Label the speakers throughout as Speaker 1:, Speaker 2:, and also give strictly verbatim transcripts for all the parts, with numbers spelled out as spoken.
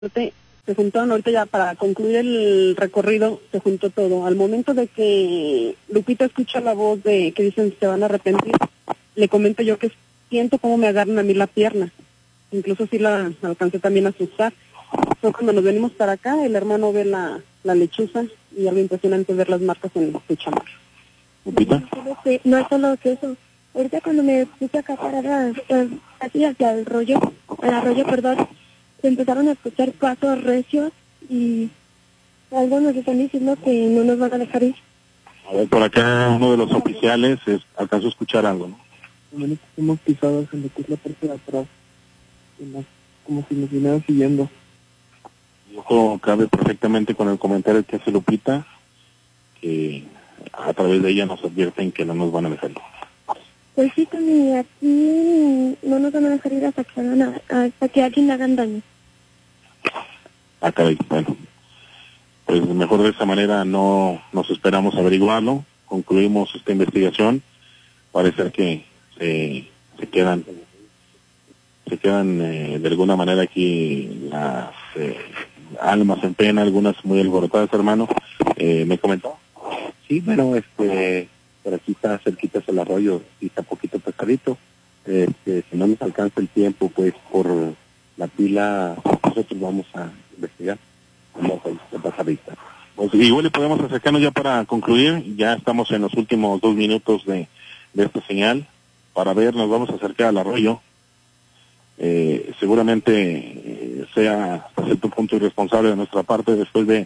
Speaker 1: se juntaron ahorita ya para concluir el recorrido, se juntó todo. Al momento de que Lupita escucha la voz de que dicen se van a arrepentir, le comento yo que siento cómo me agarran a mí la pierna. Incluso sí la alcancé también a asustar. Fue cuando nos venimos para acá, el hermano ve la, la lechuza y algo impresionante ver las marcas en su chamarra.
Speaker 2: ¿Lupita?
Speaker 3: No, solo que, no es solo que eso. Ahorita cuando me puse acá parada, pues, así hacia el rollo, el arroyo, perdón, se empezaron a escuchar pasos recios y algunos están diciendo que no nos van a dejar ir.
Speaker 2: A ver, por acá uno de los oficiales es, alcanzó a escuchar algo, ¿no?
Speaker 4: Como hemos pisado en lo que es la parte de atrás, la, como si nos vinieran siguiendo.
Speaker 2: Y esto cabe perfectamente con el comentario que hace Lupita, que a través de ella nos advierten que no nos van a dejar ir.
Speaker 3: Pues sí, Tony, aquí no nos van a dejar ir hasta que, hagan a, hasta que alguien le hagan daño.
Speaker 2: Ah, caray, bueno. Pues mejor de esa manera no nos esperamos averiguarlo, concluimos esta investigación, parece que se, se quedan se quedan eh, de alguna manera aquí las eh, almas en pena, algunas muy alborotadas, hermano. Eh, ¿me comentó?
Speaker 4: Sí, bueno, este, por aquí está cerquita el arroyo, y está poquito pesadito. Este, si no nos alcanza el tiempo, pues por la pila, nosotros vamos a investigar. Vamos a ir pasadita.
Speaker 2: Pues igual le podemos acercarnos ya para concluir, ya estamos en los últimos dos minutos de, de esta señal, para ver, nos vamos a acercar al arroyo. Eh, seguramente eh, sea hasta cierto punto irresponsable de nuestra parte después de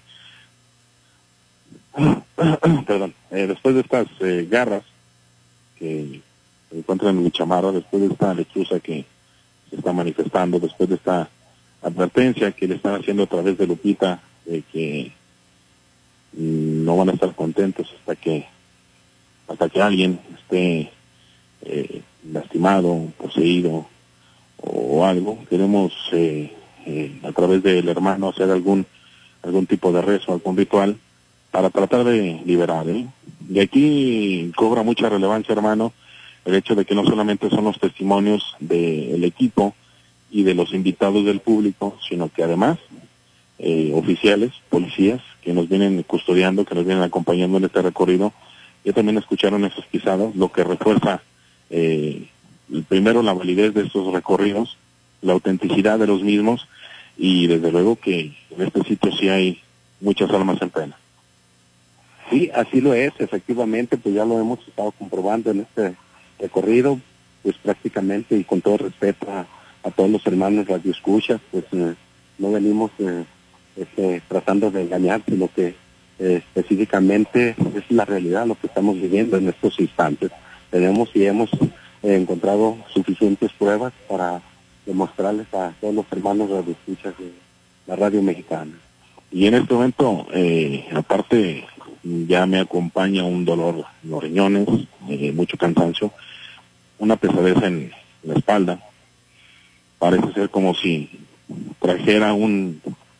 Speaker 2: perdón, eh, después de estas eh, garras que se encuentran en mi chamarra, después de esta lechuza que se está manifestando, después de esta advertencia que le están haciendo a través de Lupita de que mm, no van a estar contentos hasta que hasta que alguien esté eh, lastimado, poseído o algo. Queremos eh, eh, a través del hermano hacer algún algún tipo de rezo, algún ritual para tratar de liberar, ¿eh? Y aquí cobra mucha relevancia, hermano, el hecho de que no solamente son los testimonios del equipo y de los invitados del público, sino que además eh, oficiales, policías que nos vienen custodiando, que nos vienen acompañando en este recorrido, ya también escucharon esas pisadas, lo que refuerza eh, primero la validez de estos recorridos, la autenticidad de los mismos y desde luego que en este sitio sí hay muchas almas en pena.
Speaker 4: Sí, así lo es, efectivamente, pues ya lo hemos estado comprobando en este recorrido, pues prácticamente y con todo respeto a, a todos los hermanos radioescuchas, pues eh, no venimos eh, este, tratando de engañar, sino que eh, específicamente es la realidad lo que estamos viviendo en estos instantes. Tenemos y hemos eh, encontrado suficientes pruebas para demostrarles a todos los hermanos radioescuchas de la radio mexicana.
Speaker 2: Y en este momento, eh, aparte, ya me acompaña un dolor en los riñones, eh, mucho cansancio, una pesadez en la espalda. Parece ser como si trajera un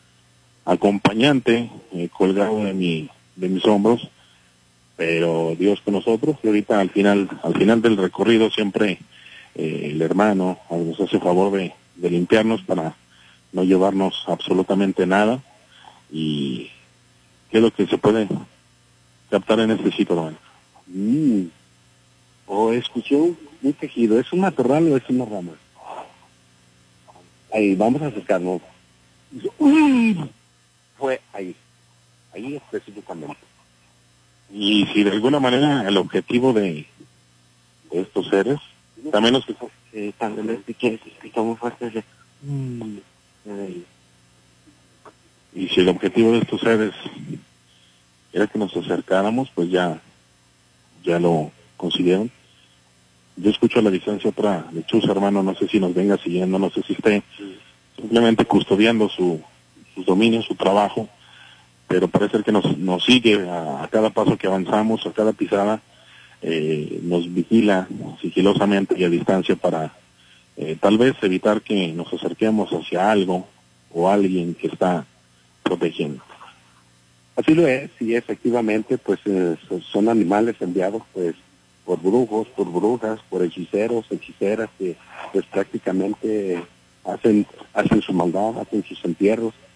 Speaker 2: acompañante eh, colgado de mi de mis hombros, pero Dios con nosotros. Y ahorita al final al final del recorrido siempre eh, el hermano nos hace favor de, de limpiarnos para no llevarnos absolutamente nada. Y qué es lo que se puede captar en este sitio, hermano.
Speaker 4: Mm. O escuché un, un tejido, ¿es un matorral o es una rama? Ahí, vamos a acercarnos. ¡Uy! Fue ahí, ahí específicamente.
Speaker 2: Y si de alguna manera el objetivo de, de estos seres, también los que
Speaker 4: eh, también les piqué, se pica muy fuerte. De... Mm. Eh.
Speaker 2: Y si el objetivo de estos seres era que nos acercáramos, pues ya, ya lo consiguieron. Yo escucho a la distancia otra lechuza, hermano, no sé si nos venga siguiendo, no sé si esté simplemente custodiando su, sus dominios, su trabajo, pero parece que nos, nos sigue a, a cada paso que avanzamos, a cada pisada, eh, nos vigila sigilosamente y a distancia para eh, tal vez evitar que nos acerquemos hacia algo o alguien que está protegiendo.
Speaker 4: Así lo es, y efectivamente, pues eh, son animales enviados, pues, por brujos, por brujas, por hechiceros, hechiceras, que pues prácticamente hacen, hacen su maldad, hacen sus entierros,